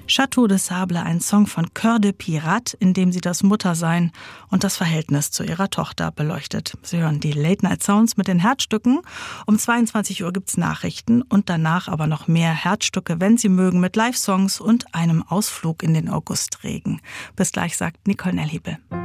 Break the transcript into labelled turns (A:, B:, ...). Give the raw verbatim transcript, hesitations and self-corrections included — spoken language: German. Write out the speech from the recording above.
A: Château de Sable, ein Song von Cœur de Pirate, in dem sie das Muttersein und das Verhältnis zu ihrer Tochter beleuchtet. Sie hören die Late Night Sounds mit den Herzstücken. Um zweiundzwanzig Uhr gibt's Nachrichten und danach aber noch mehr Herzstücke, wenn Sie mögen, mit Live-Songs und einem Ausflug in den Augustregen. Bis gleich, sagt Nicole Nelhibel.